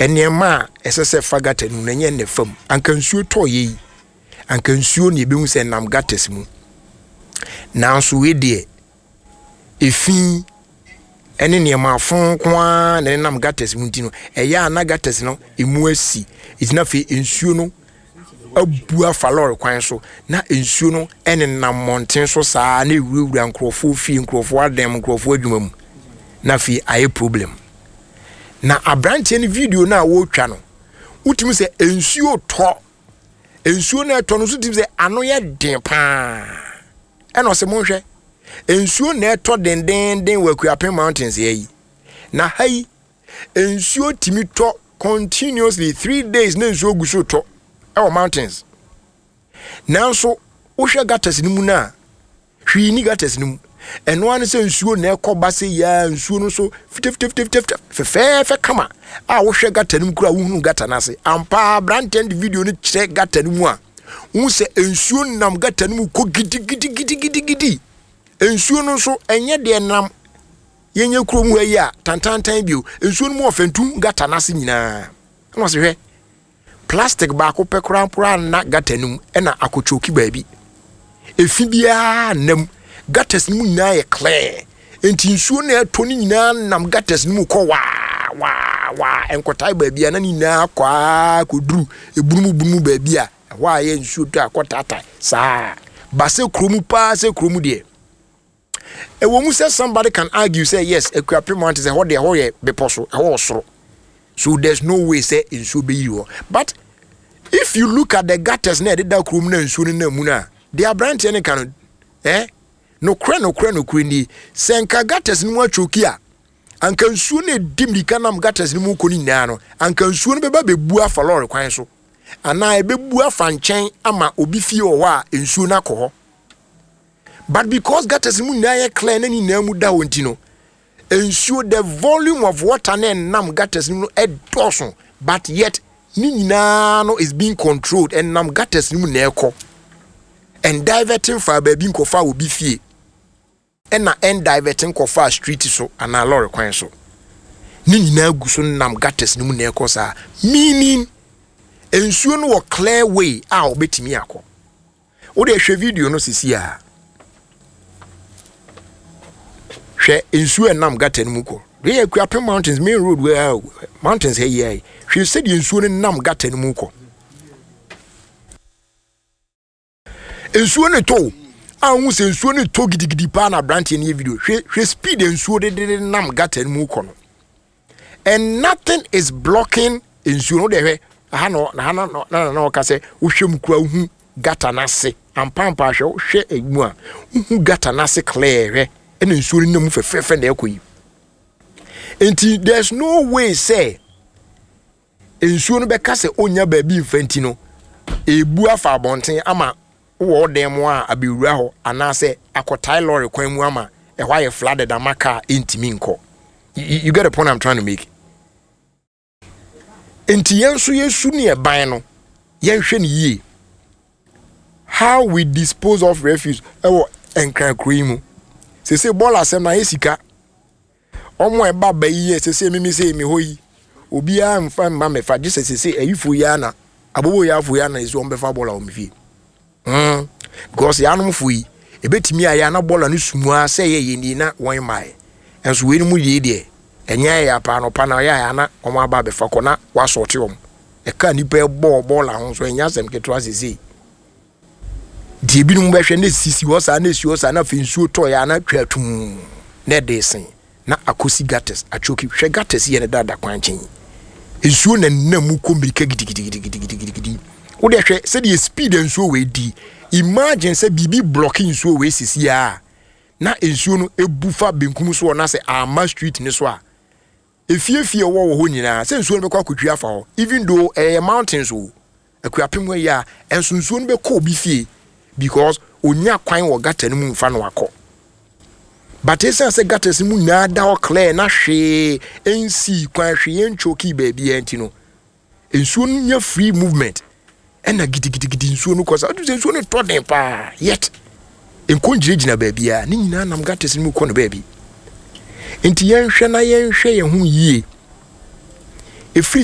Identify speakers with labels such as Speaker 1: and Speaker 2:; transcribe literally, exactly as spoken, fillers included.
Speaker 1: enema esese fa gutter no nenye ne fam anka nsuo to yi anka nsuo ne be hu se nam gutters mu nanso we de efi ene ne ma fon kwa ne nam gutters mu ntino eya na gutters no emu asi itina fe nsuo no abua falor kwan so na nsuo no ene nam monten so saa na ewurawura nkrofo fi nkrofo adem nkrofo adwuma mu na fi aye problem na abrante ni video na wo twa no utimi se nsuo to nsuo na to no so timi se ano ye den pa eno se monhwe nsuo na to den den den wakuapen mountains yi na hai nsuo timi to continuously three days na nsuo guso to our mountains nanso wohwe gutters ni mu na hwi ni gutters ni mu eno an se nsuo na ekoba se ya nsuo no so fitif fitif fitif fe fe kama a wohwe gutter ni mu kura wohunu gutter na se ampa brand end video ni kire gutter ni mu a wo se nsuo nam gutter ni mu ko gidi gidi gidi gidi gidi nsuo no so enye de nam yenye kuro mu ayi a tantantan bio nsuo no mu ofentum gutter na se nyina no se hwe plastic ba ko pekura pura na gatanum ena akochoki baabi efi bia nam gatas mu nyina ye clear enti nsuo na eto ni nyina nam gatas mu ko wa wa wa enkotai baabi ana ni na kwa koduru eburumu burumu baabi a wa ye nsuo to akotata saa ba se kromu pa se kromu de e wo mu say somebody can argue say yes equipment mount is a ho de ho ye beposo e ho soro. So there's no way say nsuo be you. But if you look at the gutters na de da krom na nsuo na mu na they are branch any can eh no kra no kra no kra ni senka gutters ni mu achoki a anka nsuo na dimrika nam gutters ni mu koni na no anka nsuo no be ba bebu afa lorry kwan so ana e bebu afa nchen ama obi fie o wa nsuo na ko ho. But because gutters ni mu na ye clear na ni na mu da wonti no ensure the volume of water na nam gutters no edoso but yet ni nyina no is being controlled and nam gutters no na ekọ and diverting for baby nkofa obi fie and na end diverting kofa street so and a lorry kwan so ni nyina guso nam gutters no na ekọ sa meaning ensure no clear way a obetimi akọ o de hwe video no sisi a hwe ensuo enam gutter mu ko we Akuapem mountains main road where mountains here here hwe said ensuo enam gutter mu ko ensuo ne to anwu se ensuo ne to gidigidi pa na branch in video hwe hwe speed ensuo de de nam gutter mu ko no and nothing is blocking ensuo no de hwe aha no na na na na ka se wo hwem kura hu gutter na se ampampa hwe hwe egu a hu gutter na se clear hwe and ensuring no move fefe na ekoyi enti there's no way say ensure no be ka se onya baabi mfanti no ebu afa abonten ama wo dem a abewura ho ana se akotai lorry kwan mu ama e hwa ye flooded amaka entimi nko. You get the point I'm trying to make. Enti yenso yesu ne e ban no yenhwe ne yie how we dispose of refuse ewo enkran kroimu se se bola asem na yesika omo e baba yi se se mimi se mi hoyi obi a mfa mba me fa gise se se ayifo ya na abobo ya afo ya na iso ombefa bola o mfi mm because ya no mfo yi ebetimi aya na bola no sumua se ye yeni na won mai enso we ni mu ye de enya ya pa no pa na ya ya na omo aba be fa kona wa sorti om e ka ni pe bo bola ho so enya sem ketwa sisi di ebi no behwe na sisi wo sa na esi wo sa na fe nsuo to ya na twatum na desen na akosi gutters achoki hwe gutters ye ne dada kwanchin nsuo na namu kombirika gidigidigidigidi wo de hwe se de speed nsuo we di imagine se bibi blocking nsuo we sisi a na nsuo no ebufa benkum so na se ama street ni so a efiefie wo wo ho nyina se nsuo no be kwa kotwi afa ho even though eh mountains o Akuapem we ya enso nsuo no be ko obi fie because onya kwan wo gutter no mu mfa no akọ but esa se gutters mu na da o clear na hwe ensi kwan hwe enchoki baabi enti no ensuo no nya free movement ena gidigidigidi nsuo no kosa adu se nsuo no to den pa yet enkonjire gina baabi a ni nyina nam gutters mu kọ no baabi enti yenhwe na yenhwe ye hu yie efri